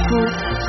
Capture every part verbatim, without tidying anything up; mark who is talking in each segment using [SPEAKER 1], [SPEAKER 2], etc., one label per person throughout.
[SPEAKER 1] Info.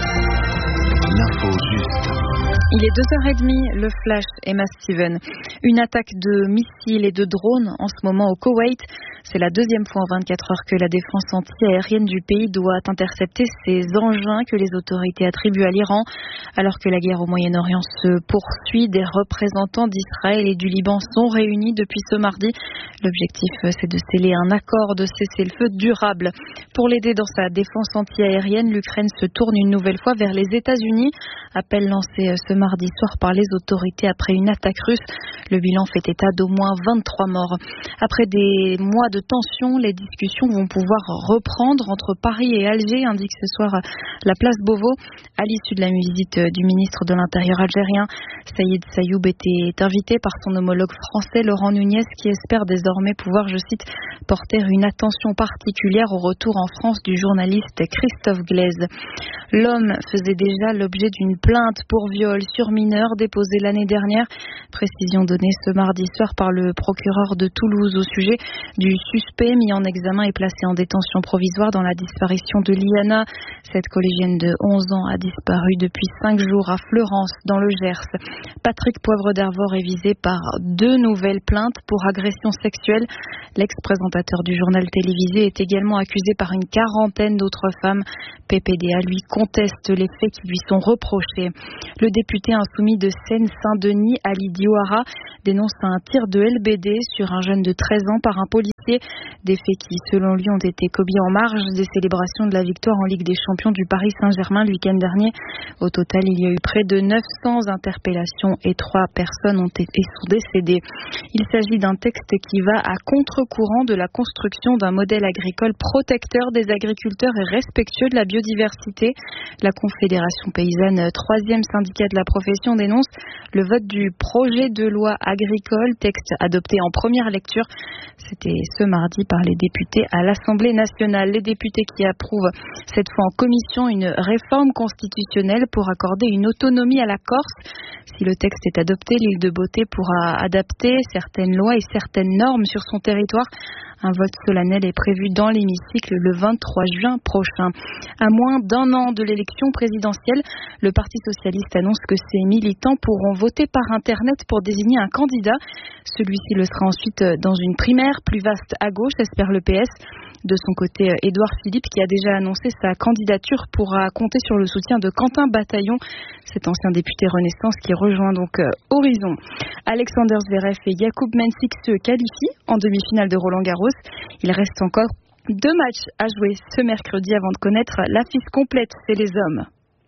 [SPEAKER 2] L'info juste.
[SPEAKER 1] Il est deux heures trente, le Flash, Emma Steven. Une attaque de missiles et de drones en ce moment au Koweït. C'est la deuxième fois en vingt-quatre heures que la défense anti-aérienne du pays doit intercepter ces engins que les autorités attribuent à l'Iran. Alors que la guerre au Moyen-Orient se poursuit, des représentants d'Israël et du Liban sont réunis depuis ce mardi. L'objectif, c'est de sceller un accord de cessez-le-feu durable. Pour l'aider dans sa défense anti-aérienne, l'Ukraine se tourne une nouvelle fois vers les États-Unis. Appel lancé ce mardi soir par les autorités après une attaque russe. Le bilan fait état d'au moins vingt-trois morts. Après des mois de tension, les discussions vont pouvoir reprendre entre Paris et Alger, indique ce soir la place Beauvau. À l'issue de la visite du ministre de l'Intérieur algérien, Saïd Sayoub était invité par son homologue français Laurent Nunez, qui espère désormais pouvoir, je cite, porter une attention particulière au retour en France du journaliste Christophe Glaise. L'homme faisait déjà l'objet d'une plainte pour viol sur mineur déposée l'année dernière. Précision donnée ce mardi soir par le procureur de Toulouse au sujet du suspect mis en examen et placé en détention provisoire dans la disparition de Liana. Cette collégienne de onze ans a disparu depuis cinq jours à Fleurance, dans le Gers. Patrick Poivre d'Arvor est visé par deux nouvelles plaintes pour agression sexuelle. L'ex-présentateur du journal télévisé est également accusé par une quarantaine d'autres femmes. P P D A lui conteste les faits qui lui sont reprochés. Le député insoumis de Seine-Saint-Denis, Ali Diouara, dénonce un tir de L B D sur un jeune de treize ans par un policier. Des faits qui, selon lui, ont été commis en marge des célébrations de la victoire en Ligue des Champions du Paris Saint-Germain le week-end dernier. Au total, il y a eu près de neuf cents interpellations et trois personnes ont été sont décédées. Il s'agit d'un texte qui va à contre-courant de la construction d'un modèle agricole protecteur des agriculteurs et respectueux de la biodiversité. La Confédération paysanne, troisième syndicat de la profession, dénonce le vote du projet de loi agricole, texte adopté en première lecture. C'était ce mardi par les députés à l'Assemblée nationale. Les députés qui approuvent cette fois en commission une réforme constitutionnelle pour accorder une autonomie à la Corse. Si le texte est adopté, l'île de Beauté pourra adapter certaines lois et certaines normes sur son territoire. Un vote solennel est prévu dans l'hémicycle le vingt-trois juin prochain. À moins d'un an de l'élection présidentielle, le Parti socialiste annonce que ses militants pourront voter par Internet pour désigner un candidat. Celui-ci le sera ensuite dans une primaire plus vaste à gauche, espère le P S. De son côté, Édouard Philippe, qui a déjà annoncé sa candidature, pourra compter sur le soutien de Quentin Bataillon, cet ancien député Renaissance qui rejoint donc Horizon. Alexander Zverev et Jakub Mensik se qualifient en demi-finale de Roland-Garros. Il reste encore deux matchs à jouer ce mercredi avant de connaître l'affiche complète chez les hommes.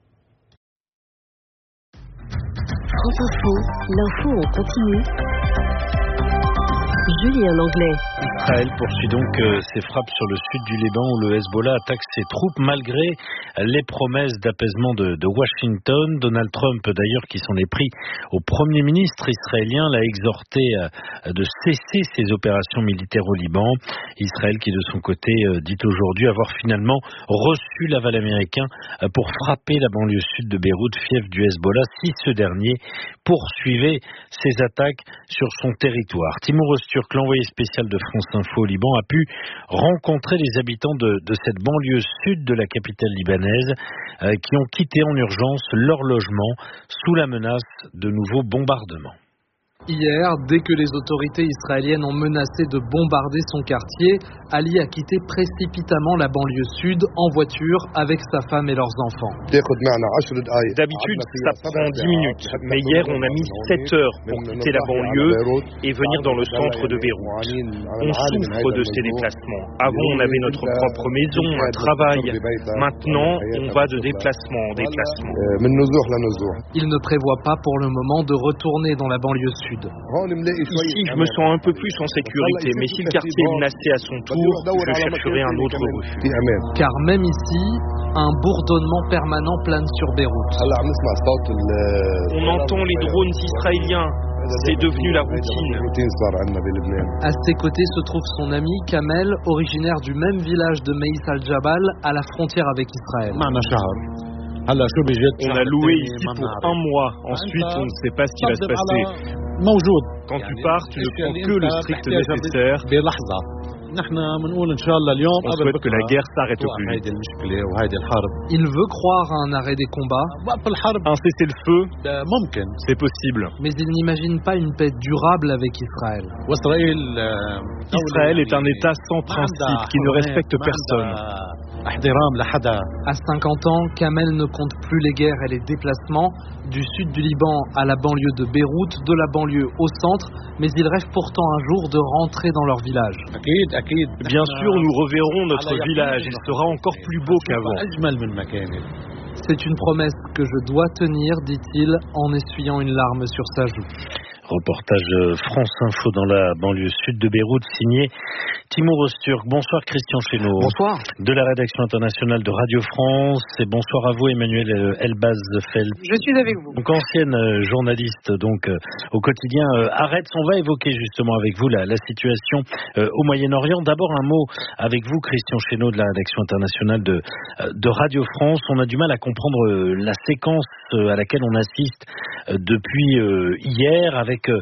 [SPEAKER 3] France Info, l'info en continu. Julien Langlais.
[SPEAKER 4] Israël poursuit donc euh, ses frappes sur le sud du Liban où le Hezbollah attaque ses troupes malgré les promesses d'apaisement de, de Washington. Donald Trump d'ailleurs, qui s'en est pris au Premier ministre israélien, l'a exhorté euh, de cesser ses opérations militaires au Liban. Israël qui de son côté euh, dit aujourd'hui avoir finalement reçu l'aval américain euh, pour frapper la banlieue sud de Beyrouth, fief du Hezbollah, si ce dernier poursuivait ses attaques sur son territoire. Timur Öztürk, l'envoyé spécial de France Info au Liban, a pu rencontrer les habitants de, de cette banlieue sud de la capitale libanaise euh, qui ont quitté en urgence leur logement sous la menace de nouveaux bombardements.
[SPEAKER 5] Hier, dès que les autorités israéliennes ont menacé de bombarder son quartier, Ali a quitté précipitamment la banlieue sud en voiture avec sa femme et leurs enfants.
[SPEAKER 6] D'habitude, ça prend dix minutes, mais hier on a mis sept heures pour quitter la banlieue et venir dans le centre de Beyrouth. On souffre de ces déplacements. Avant, on avait notre propre maison, un travail. Maintenant, on va de déplacement en déplacement.
[SPEAKER 5] Il ne prévoit pas pour le moment de retourner dans la banlieue sud.
[SPEAKER 6] Ici, je me sens un peu plus en sécurité, mais si le quartier est menacé à son tour, je chercherai un autre refuge.
[SPEAKER 5] Car même ici, un bourdonnement permanent plane sur Beyrouth.
[SPEAKER 6] On entend les drones israéliens. C'est devenu la routine.
[SPEAKER 5] À ses côtés se trouve son ami Kamel, originaire du même village de Meïs al-Jabal, à la frontière avec Israël.
[SPEAKER 6] On a loué ici pour un mois. Ensuite, on ne sait pas ce qui va se passer. Quand tu pars, tu ne prends que le strict nécessaire. On souhaite que la guerre s'arrête au plus vite.
[SPEAKER 5] Il veut croire à un arrêt des combats.
[SPEAKER 6] Un cessez-le-feu, c'est possible.
[SPEAKER 5] Mais il n'imagine pas une paix durable avec Israël.
[SPEAKER 6] Israël est un État sans principe qui ne respecte personne.
[SPEAKER 5] À cinquante ans, Kamel ne compte plus les guerres et les déplacements du sud du Liban à la banlieue de Beyrouth, de la banlieue au centre, mais il rêve pourtant un jour de rentrer dans leur village.
[SPEAKER 6] Bien sûr, nous reverrons notre village, il sera encore plus beau qu'avant.
[SPEAKER 5] C'est une promesse que je dois tenir, dit-il en essuyant une larme sur sa joue.
[SPEAKER 4] Reportage France Info dans la banlieue sud de Beyrouth, signé Timur Öztürk. Bonsoir Christian Chesneau.
[SPEAKER 7] Bonsoir.
[SPEAKER 4] De la rédaction internationale de Radio France. Et bonsoir à vous Emmanuel Elbaz Phelps.
[SPEAKER 8] Je suis avec vous.
[SPEAKER 4] Donc ancienne journaliste donc euh, au quotidien euh, Haaretz. On va évoquer justement avec vous la, la situation euh, au Moyen-Orient. D'abord un mot avec vous Christian Chesneau de la rédaction internationale de, euh, de Radio France. On a du mal à comprendre euh, la séquence euh, à laquelle on assiste euh, depuis euh, hier avec Euh,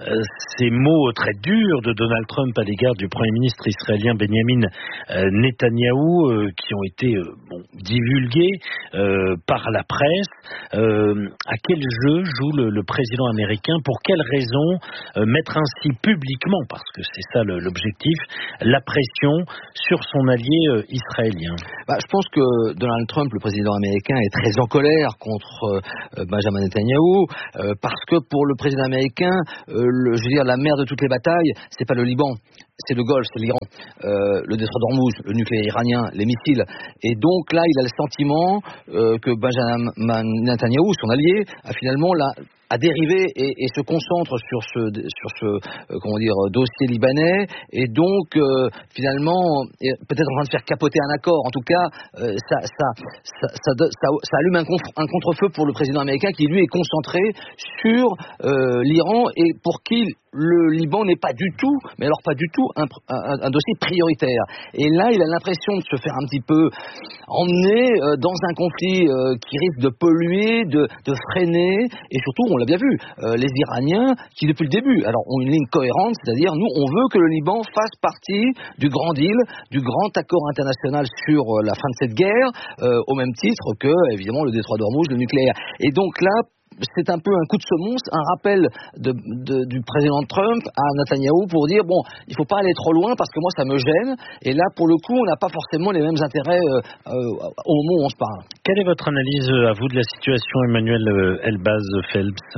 [SPEAKER 4] ces mots très durs de Donald Trump à l'égard du Premier ministre israélien Benjamin euh, Netanyahou euh, qui ont été euh, bon, divulgués euh, par la presse. Euh, à quel jeu joue le, le président américain? Pour quelles raisons euh, mettre ainsi publiquement, parce que c'est ça le, l'objectif, la pression sur son allié euh, israélien?
[SPEAKER 7] Bah, je pense que Donald Trump, le président américain, est très en colère contre euh, Benjamin Netanyahou euh, parce que pour le président américain, Euh, le, je veux dire, la mère de toutes les batailles, c'est pas le Liban, c'est le Golfe, c'est l'Iran, euh, le détroit d'Ormuz, le nucléaire iranien, les missiles. Et donc là, il a le sentiment euh, que Benjamin Netanyahou, son allié, a finalement la a dérivé et, et se concentre sur ce sur ce euh, comment dire dossier libanais et donc euh, finalement est peut-être en train de faire capoter un accord. En tout cas, euh, ça, ça, ça, ça, ça, ça allume un, contre, un contre-feu pour le président américain qui lui est concentré sur euh, l'Iran et pour qui le Liban n'est pas du tout, mais alors pas du tout, un, un, un dossier prioritaire. Et là, il a l'impression de se faire un petit peu emmener euh, dans un conflit euh, qui risque de polluer, de, de freiner, et surtout, on l'a bien vu, euh, les Iraniens qui depuis le début, alors ont une ligne cohérente, c'est-à-dire nous, on veut que le Liban fasse partie du grand deal, du grand accord international sur euh, la fin de cette guerre, euh, au même titre que, évidemment, le détroit d'Ormuz, le nucléaire. Et donc là, c'est un peu un coup de semonce, un rappel de, de, du président Trump à Netanyahou pour dire bon, il ne faut pas aller trop loin parce que moi ça me gêne. Et là, pour le coup, on n'a pas forcément les mêmes intérêts euh, euh, au moment où on se parle.
[SPEAKER 4] Quelle est votre analyse à vous de la situation, Emmanuel Elbaz Phelps?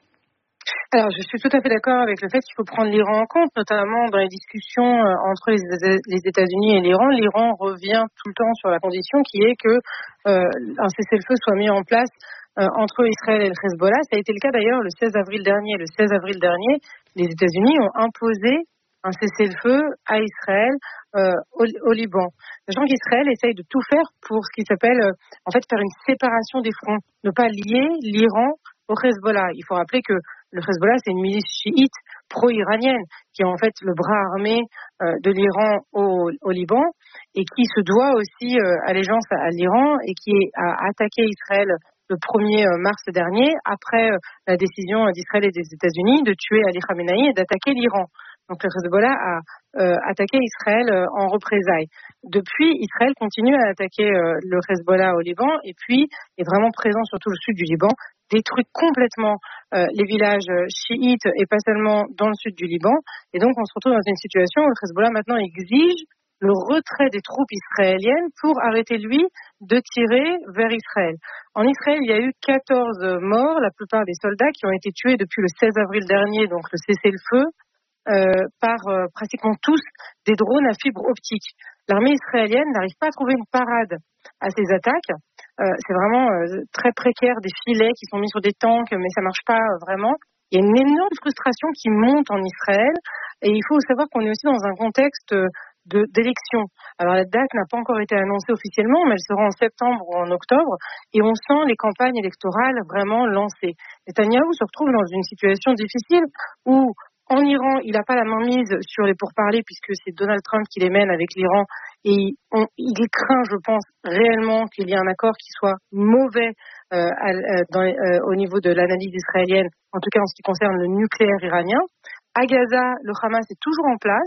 [SPEAKER 8] Alors, je suis tout à fait d'accord avec le fait qu'il faut prendre l'Iran en compte, notamment dans les discussions entre les, les États-Unis et l'Iran. L'Iran revient tout le temps sur la condition qui est que euh, un cessez-le-feu soit mis en place Euh, entre Israël et le Hezbollah. Ça a été le cas d'ailleurs le seize avril dernier. Le seize avril dernier, les États-Unis ont imposé un cessez-le-feu à Israël euh, au, au Liban. Sachant qu'Israël essaye de tout faire pour ce qui s'appelle, euh, en fait, faire une séparation des fronts, ne pas lier l'Iran au Hezbollah. Il faut rappeler que le Hezbollah, c'est une milice chiite pro-iranienne qui est en fait le bras armé euh, de l'Iran au, au Liban et qui se doit aussi euh, allégeance à, à l'Iran et qui a attaqué Israël le premier mars dernier, après la décision d'Israël et des États-Unis de tuer Ali Khamenei et d'attaquer l'Iran. Donc le Hezbollah a euh, attaqué Israël euh, en représailles. Depuis, Israël continue à attaquer euh, le Hezbollah au Liban et puis est vraiment présent sur tout le sud du Liban, détruit complètement euh, les villages chiites et pas seulement dans le sud du Liban. Et donc on se retrouve dans une situation où le Hezbollah maintenant exige le retrait des troupes israéliennes pour arrêter, lui, de tirer vers Israël. En Israël, il y a eu quatorze morts, la plupart des soldats qui ont été tués depuis le seize avril dernier, donc le cessez-le-feu, euh, par euh, pratiquement tous des drones à fibre optique. L'armée israélienne n'arrive pas à trouver une parade à ces attaques. Euh, c'est vraiment euh, très précaire, des filets qui sont mis sur des tanks, mais ça marche pas euh, vraiment. Il y a une énorme frustration qui monte en Israël, et il faut savoir qu'on est aussi dans un contexte euh, De, d'élection. Alors la date n'a pas encore été annoncée officiellement, mais elle sera en septembre ou en octobre, et on sent les campagnes électorales vraiment lancées. Netanyahou se retrouve dans une situation difficile où en Iran, il n'a pas la main mise sur les pourparlers puisque c'est Donald Trump qui les mène avec l'Iran, et on, il craint, je pense, réellement qu'il y ait un accord qui soit mauvais euh, à, dans, euh, au niveau de l'analyse israélienne, en tout cas en ce qui concerne le nucléaire iranien. À Gaza, le Hamas est toujours en place,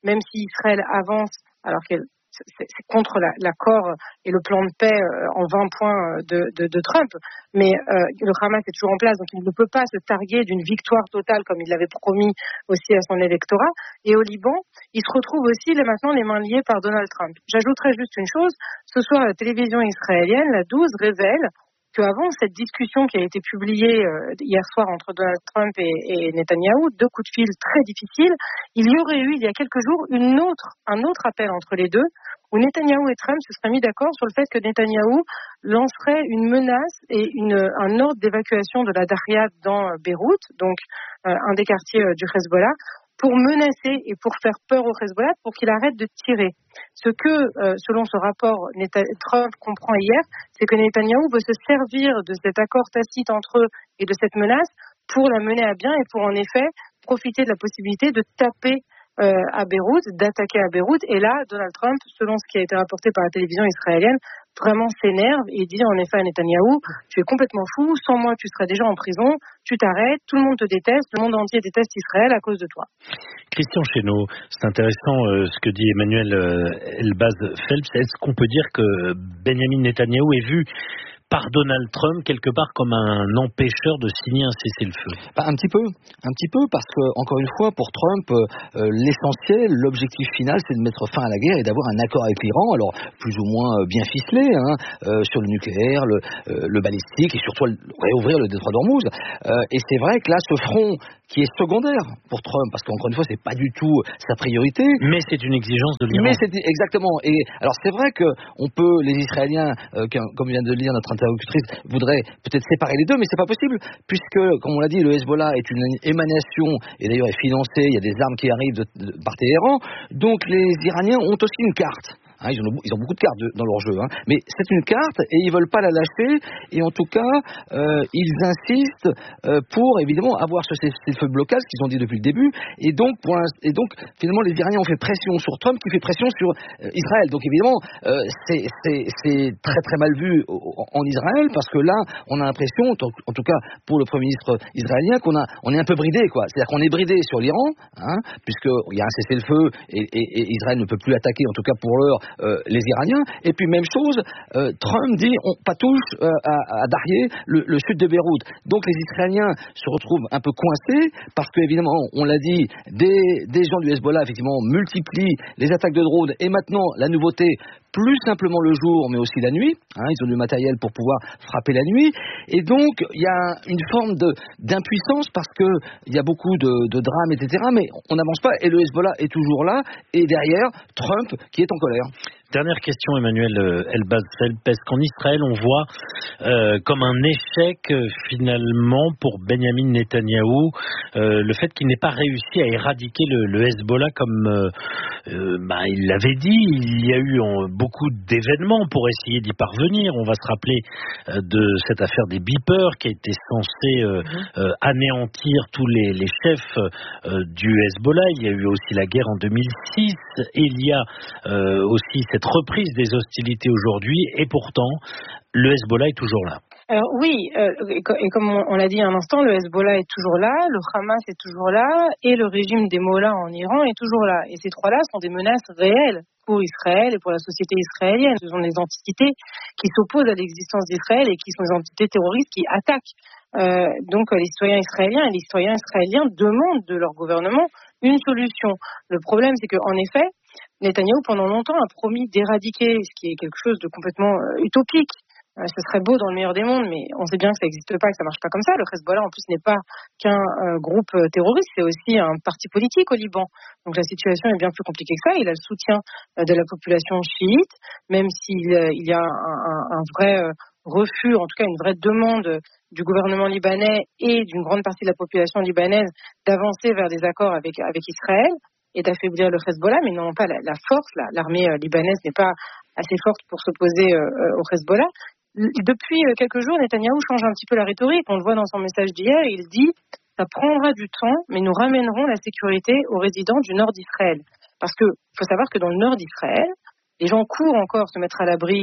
[SPEAKER 8] même si Israël avance, alors qu'elle c'est, c'est contre la, l'accord et le plan de paix euh, en vingt points de, de, de Trump, mais euh, le Hamas est toujours en place, donc il ne peut pas se targuer d'une victoire totale comme il l'avait promis aussi à son électorat. Et au Liban, il se retrouve aussi là maintenant les mains liées par Donald Trump. J'ajouterais juste une chose, ce soir la télévision israélienne, la douze, révèle qu'avant cette discussion qui a été publiée euh, hier soir entre Donald Trump et, et Netanyahou, deux coups de fil très difficiles, il y aurait eu il y a quelques jours une autre, un autre appel entre les deux, où Netanyahou et Trump se seraient mis d'accord sur le fait que Netanyahou lancerait une menace et une, un ordre d'évacuation de la Daria dans Beyrouth, donc euh, un des quartiers euh, du Hezbollah, pour menacer et pour faire peur au Hezbollah, pour qu'il arrête de tirer. Ce que, euh, selon ce rapport, Trump comprend hier, c'est que Netanyahou veut se servir de cet accord tacite entre eux et de cette menace pour la mener à bien et pour en effet profiter de la possibilité de taper euh, à Beyrouth, d'attaquer à Beyrouth. Et là, Donald Trump, selon ce qui a été rapporté par la télévision israélienne, vraiment s'énerve et dit en effet à Netanyahou, tu es complètement fou, sans moi tu serais déjà en prison, tu t'arrêtes, tout le monde te déteste, le monde entier déteste Israël à cause de toi.
[SPEAKER 4] Christian Chesneau, c'est intéressant euh, ce que dit Emmanuel euh, Elbaz Phelps. Est-ce qu'on peut dire que Benjamin Netanyahou est vu par Donald Trump quelque part comme un empêcheur de signer un cessez-le-feu?
[SPEAKER 7] Bah, un petit peu, un petit peu, parce que encore une fois, pour Trump, euh, l'essentiel, l'objectif final, c'est de mettre fin à la guerre et d'avoir un accord avec l'Iran, alors plus ou moins bien ficelé, hein, euh, sur le nucléaire, le, euh, le balistique et surtout réouvrir le détroit d'Ormuz. Euh, et c'est vrai que là, ce front qui est secondaire pour Trump, parce qu'encore une fois, c'est pas du tout sa priorité.
[SPEAKER 4] Mais c'est une exigence de l'Iran.
[SPEAKER 7] Mais c'est exactement. Et alors c'est vrai que on peut, les Israéliens, euh, comme vient de le dire notre interlocutrice, voudraient peut-être séparer les deux, mais c'est pas possible, puisque, comme on l'a dit, le Hezbollah est une émanation et d'ailleurs est financé. Il y a des armes qui arrivent de, de, par Téhéran. Donc les Iraniens ont aussi une carte. Hein, ils, ont, ils ont beaucoup de cartes de, dans leur jeu, hein. Mais c'est une carte et ils veulent pas la lâcher. Et en tout cas, euh, ils insistent euh, pour évidemment avoir ce cessez-le-feu blocage qu'ils ont dit depuis le début. Et donc, pour et donc, finalement, les Iraniens ont fait pression sur Trump, qui fait pression sur euh, Israël. Donc évidemment, euh, c'est, c'est, c'est très très mal vu en Israël parce que là, on a l'impression, en tout cas pour le Premier ministre israélien, qu'on a, on est un peu bridé, quoi. C'est-à-dire qu'on est bridé sur l'Iran, hein, puisque il y a un cessez-le-feu et, et, et Israël ne peut plus attaquer, en tout cas pour l'heure. Euh, les Iraniens, et puis même chose, euh, Trump dit on patouche euh, à, à Darrié, le, le sud de Beyrouth. Donc les Israéliens se retrouvent un peu coincés parce que évidemment, on l'a dit, des, des gens du Hezbollah effectivement multiplient les attaques de drones et maintenant la nouveauté, plus simplement le jour, mais aussi la nuit. Hein, ils ont du matériel pour pouvoir frapper la nuit. Et donc, il y a une forme de, d'impuissance parce qu'il y a beaucoup de, de drames, et cetera. Mais on n'avance pas et le Hezbollah est toujours là. Et derrière, Trump qui est en colère.
[SPEAKER 4] Dernière question, Emmanuel Elbaz Phelps. Qu'en Israël, on voit euh, comme un échec euh, finalement pour Benjamin Netanyahou euh, le fait qu'il n'ait pas réussi à éradiquer le, le Hezbollah comme euh, euh, bah, il l'avait dit. Il y a eu en, beaucoup d'événements pour essayer d'y parvenir. On va se rappeler euh, de cette affaire des beepers qui a été censée euh, euh, anéantir tous les, les chefs euh, du Hezbollah. Il y a eu aussi la guerre en deux mille six. Et il y a euh, aussi cette reprise des hostilités aujourd'hui, et pourtant, le Hezbollah est toujours là.
[SPEAKER 8] Alors oui, euh, et comme on l'a dit un instant, le Hezbollah est toujours là, le Hamas est toujours là, et le régime des Mollahs en Iran est toujours là. Et ces trois-là sont des menaces réelles pour Israël et pour la société israélienne. Ce sont des entités qui s'opposent à l'existence d'Israël et qui sont des entités terroristes qui attaquent. Euh, donc les citoyens israéliens et les citoyens israéliens demandent de leur gouvernement une solution. Le problème, c'est qu'en effet, Netanyahou, pendant longtemps, a promis d'éradiquer, ce qui est quelque chose de complètement euh, utopique. Euh, ce serait beau dans le meilleur des mondes, mais on sait bien que ça n'existe pas, que ça marche pas comme ça. Le Hezbollah, en plus, n'est pas qu'un euh, groupe euh, terroriste, c'est aussi un parti politique au Liban. Donc la situation est bien plus compliquée que ça. Il a le soutien euh, de la population chiite, même s'il euh, il y a un, un, un vrai euh, refus, en tout cas une vraie demande du gouvernement libanais et d'une grande partie de la population libanaise d'avancer vers des accords avec, avec Israël et d'affaiblir le Hezbollah, mais ils n'ont pas la, la force. La, l'armée euh, libanaise n'est pas assez forte pour s'opposer euh, au Hezbollah. Depuis euh, quelques jours, Netanyahou change un petit peu la rhétorique. On le voit dans son message d'hier. Il dit « ça prendra du temps, mais nous ramènerons la sécurité aux résidents du nord d'Israël ». Parce qu'il faut savoir que dans le nord d'Israël, les gens courent encore se mettre à l'abri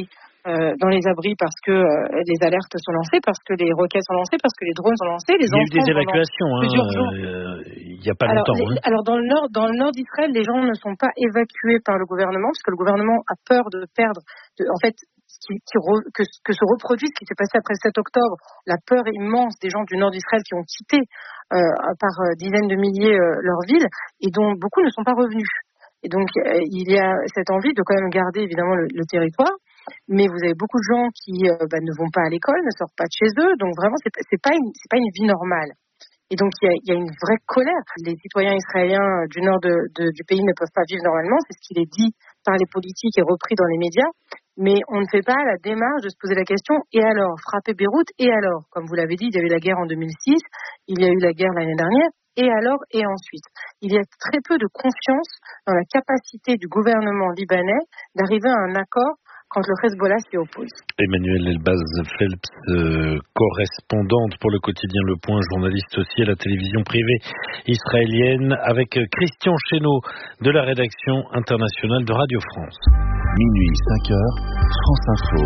[SPEAKER 8] euh, dans les abris parce que euh, les alertes sont lancées, parce que les roquettes sont lancées, parce que les drones sont lancés. Les
[SPEAKER 4] il y a eu des évacuations, hein,
[SPEAKER 8] euh,
[SPEAKER 4] il n'y a pas
[SPEAKER 8] alors,
[SPEAKER 4] longtemps.
[SPEAKER 8] Les,
[SPEAKER 4] hein.
[SPEAKER 8] alors dans le nord, dans le nord d'Israël, les gens ne sont pas évacués par le gouvernement parce que le gouvernement a peur de perdre. De, en fait, qui, qui re, que, que se reproduise ce qui s'est passé après le sept octobre, la peur immense des gens du nord d'Israël qui ont quitté euh, par dizaines de milliers euh, leur ville et dont beaucoup ne sont pas revenus. Et donc, euh, il y a cette envie de quand même garder évidemment le, le territoire, mais vous avez beaucoup de gens qui euh, bah, ne vont pas à l'école, ne sortent pas de chez eux, donc vraiment, c'est, c'est pas une, c'est pas une vie normale. Et donc, il y a, il y a une vraie colère. Les citoyens israéliens du nord de, de, du pays ne peuvent pas vivre normalement, c'est ce qui est dit par les politiques et repris dans les médias, mais on ne fait pas la démarche de se poser la question, et alors, frapper Beyrouth, et alors, comme vous l'avez dit, il y a eu la guerre en deux mille six, il y a eu la guerre l'année dernière, et alors, et ensuite. Il y a très peu de confiance dans la capacité du gouvernement libanais d'arriver à un accord quand le Hezbollah s'y oppose.
[SPEAKER 4] Emmanuel Elbaz Phelps, euh, correspondante pour le quotidien Le Point, journaliste aussi à la télévision privée israélienne, avec Christian Chesneau de la rédaction internationale de Radio France.
[SPEAKER 2] Minuit cinq heures, France Info.